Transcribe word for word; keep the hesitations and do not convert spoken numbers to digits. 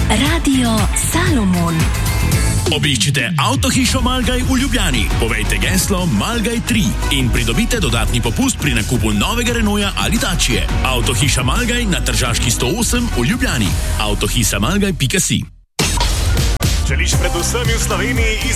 Radio Salomon. Obiščite Avtohišo Malgaj v Ljubljani, povejte geslo Malgaj tri in pridobite dodatni popust pri nakupu novega Renaulta ali Dacie. Avtohiša Malgaj na Tržaški sto osem v Ljubljani. avtohiša malgaj pika si. Želiš predvsem v Sloveniji